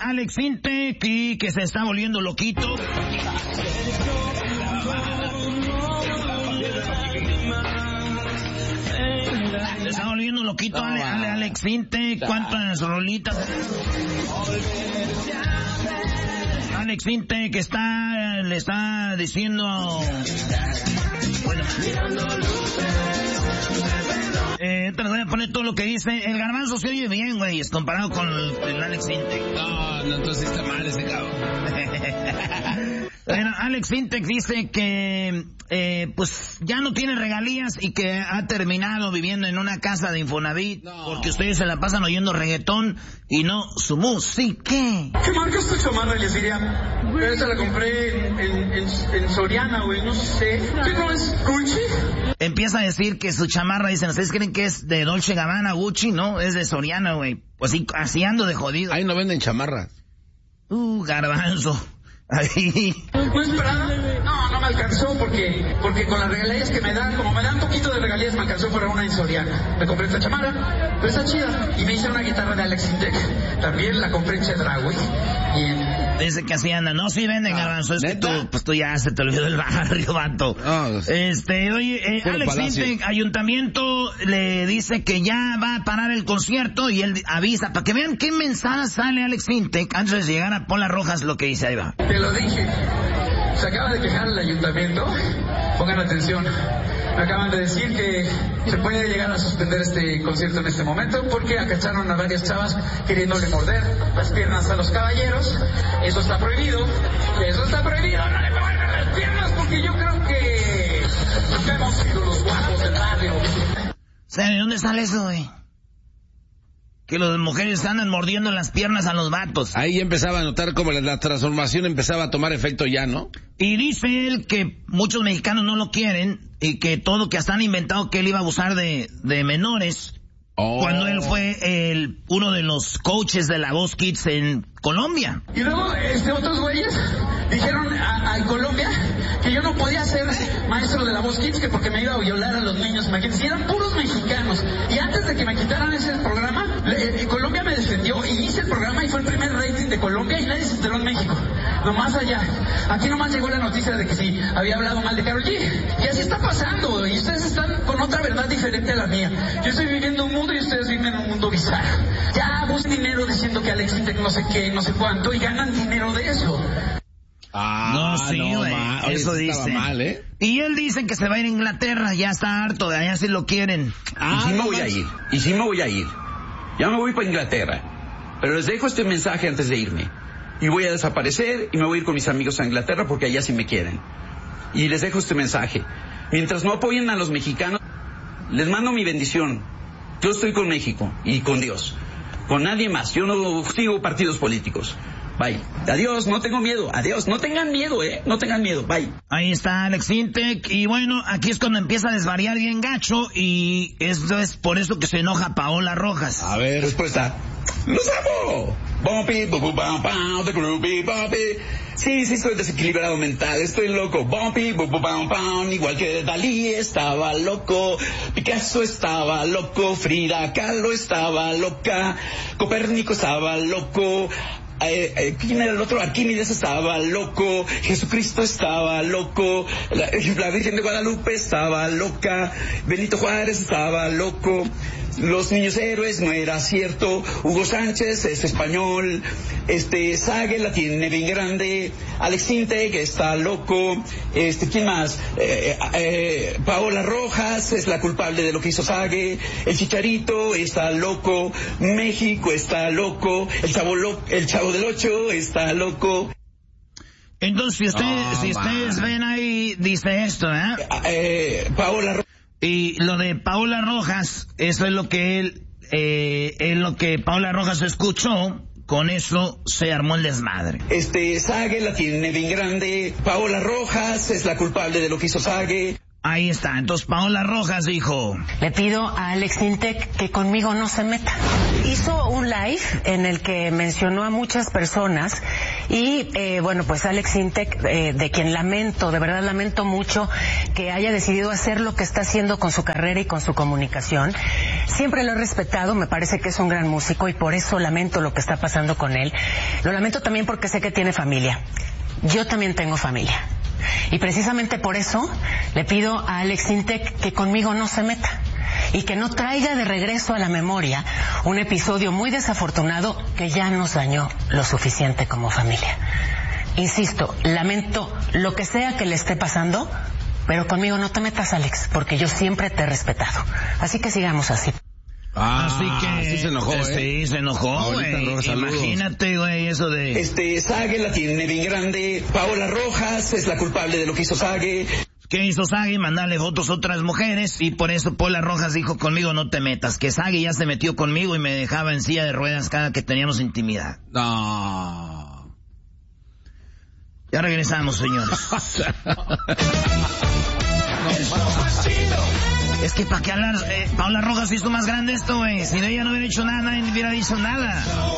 Alex Intec y que se está volviendo loquito. Se está volviendo loquito Alex Intec. ¿Cuántas rolitas? Alex Intec le está diciendo... Bueno, te voy a poner todo lo que dice. El Garbanzo se oye bien, güey, comparado con el Alex Intec. No, entonces está mal ese cabrón. Bueno, Alex Intec dice que pues ya no tiene regalías y que ha terminado viviendo en una casa de Infonavit porque ustedes se la pasan oyendo reggaetón y no su música. ¿Qué marca es tu chamarra? Les diría, esta la compré en Soriana, güey, no sé. ¿Qué no es Gucci? Empieza a decir que su chamarra, dicen, ¿ustedes creen que es de Dolce Gabbana, Gucci? No, es de Soriana, güey. Pues así ando de jodido. Ahí no venden chamarras. Garbanzo. Ahí. ¿No esperaba? No me alcanzó porque con las regalías que me dan, como me dan un poquito de regalías, me alcanzó para una en Soriana. Me compré esta chamarra, pero está chida. Y me hice una guitarra de Alex Intec. También la compré en Chedraui. Dice que así anda. No, sí venden, Garbanzo. Es ¿neta? Que tú ya se te olvidó el barrio, vato. Oye, Alex Intec, ayuntamiento le dice que ya va a parar el concierto y él avisa, para que vean qué mensaje sale Alex Intec antes de llegar a Pola Rojas, lo que dice, ahí va. Te lo dije. Se acaba de quejar el ayuntamiento. Pongan atención. Me acaban de decir que se puede llegar a suspender este concierto en este momento porque acacharon a varias chavas queriéndole morder las piernas a los caballeros. Eso está prohibido. Eso está prohibido. No le muerdan las piernas porque yo creo que hemos sido los guapos del barrio. ¿Sabe de dónde sale eso, güey? Que las mujeres andan mordiendo las piernas a los vatos. Ahí empezaba a notar como la transformación empezaba a tomar efecto ya, ¿no? Y dice él que muchos mexicanos no lo quieren y que todo, que hasta han inventado que él iba a abusar de menores. Cuando él fue uno de los coaches de La Voz Kids en Colombia. Y luego otros güeyes dijeron a Colombia que yo no podía ser maestro de La Voz Kids, que porque me iba a violar a los niños. Imagínense, eran puros mexicanos. Y antes de que me quitaran ese programa, Colombia me defendió y hice el programa y fue el primer rating de Colombia y nadie se enteró en México. Nomás allá. Aquí nomás llegó la noticia de que sí, había hablado mal de Karol G. Y así está pasando. Y ustedes están con otra verdad diferente a la mía. Yo estoy viviendo un mundo y ustedes viven en un mundo bizarro. Ya buscan dinero diciendo que Alex Intec no sé qué, no sé cuánto, y ganan dinero de eso. No, sí, güey. Eso dice. Mal, ¿eh? Y él dice que se va a ir a Inglaterra, ya está harto, de allá si lo quieren. Y sí me voy a ir. Ya me voy para Inglaterra. Pero les dejo este mensaje antes de irme. Y voy a desaparecer y me voy a ir con mis amigos a Inglaterra porque allá sí me quieren. Y les dejo este mensaje. Mientras no apoyen a los mexicanos, les mando mi bendición. Yo estoy con México y con Dios. Con nadie más. Yo no sigo partidos políticos. Bye. Adiós, no tengo miedo. Adiós, no tengan miedo, no tengan miedo. Bye. Ahí está Alex Intec. Y bueno, aquí es cuando empieza a desvariar bien gacho. Y esto es por eso que se enoja Paola Rojas. A ver, respuesta. ¡Los amo! Bumpy, bumpy, bumpy, the groovy, bumpy. Sí, estoy desequilibrado mental, estoy loco. Bumpy, bumpy, bumpy, igual que Dalí estaba loco, Picasso estaba loco, Frida Kahlo estaba loca, Copérnico estaba loco. ¿Quién era el otro? Arquímedes estaba loco, Jesucristo estaba loco, la Virgen de Guadalupe estaba loca, Benito Juárez estaba loco, los niños héroes no era cierto, Hugo Sánchez es español, Sage la tiene bien grande, Alex Intec está loco, ¿quién más? Paola Rojas es la culpable de lo que hizo Sage, el Chicharito está loco, México está loco, el Chavo del 8 está loco. Entonces, si ustedes ven ahí, dice esto, Paola Rojas. Y lo de Paola Rojas, eso es lo que lo que Paola Rojas escuchó, con eso se armó el desmadre. Sage la tiene bien grande, Paola Rojas es la culpable de lo que hizo Sage. Ahí está, entonces Paola Rojas dijo: le pido a Alex Intec que conmigo no se meta. Hizo un live en el que mencionó a muchas personas Y bueno, pues Alex Intec, de quien lamento, de verdad lamento mucho que haya decidido hacer lo que está haciendo con su carrera y con su comunicación. Siempre lo he respetado, me parece que es un gran músico y por eso lamento lo que está pasando con él. Lo lamento también porque sé que tiene familia. Yo también tengo familia. Y precisamente por eso le pido a Alex Intec que conmigo no se meta y que no traiga de regreso a la memoria un episodio muy desafortunado que ya nos dañó lo suficiente como familia. Insisto, lamento lo que sea que le esté pasando, pero conmigo no te metas, Alex, porque yo siempre te he respetado. Así que sigamos así. Así que... Sí se enojó, Sí, se enojó, güey. Imagínate, güey, eso de... Sage la tiene bien grande. Paola Rojas es la culpable de lo que hizo Sage. ¿Qué hizo Sage? Mandarle fotos a otras mujeres y por eso Paola Rojas dijo conmigo no te metas. Que Sage ya se metió conmigo y me dejaba en silla de ruedas cada que teníamos intimidad. No. Ya regresamos, señores. Es que para qué hablar, Paola Rojas hizo más grande esto, güey. Si ella no hubiera hecho nada, nadie hubiera dicho nada.